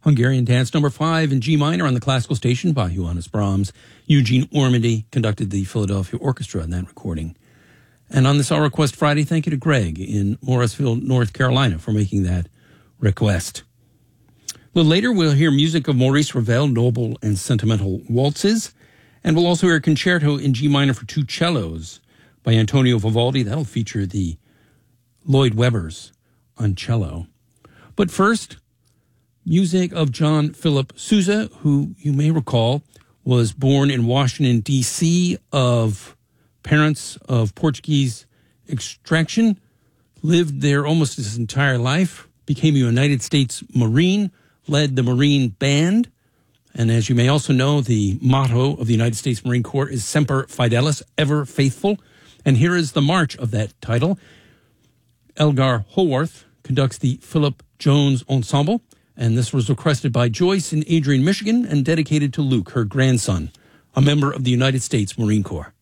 Hungarian Dance number 5 in G minor on the classical station by Johannes Brahms. Eugene Ormandy conducted the Philadelphia Orchestra in that recording. And on this Our Request Friday, thank you to Greg in Morrisville, North Carolina for making that request. A little later, we'll hear music of Maurice Ravel, Noble and Sentimental Waltzes. And we'll also hear a concerto in G minor for 2 cellos by Antonio Vivaldi. That'll feature the Lloyd Webbers on cello. But first, music of John Philip Sousa, who you may recall was born in Washington, D.C., of parents of Portuguese extraction, lived there almost his entire life, became a United States Marine, led the Marine Band, and as you may also know, the motto of the United States Marine Corps is Semper Fidelis, ever faithful. And here is the march of that title. Elgar Howarth conducts the Philip Jones Ensemble, and this was requested by Joyce in Adrian, Michigan, and dedicated to Luke, her grandson, a member of the United States Marine Corps.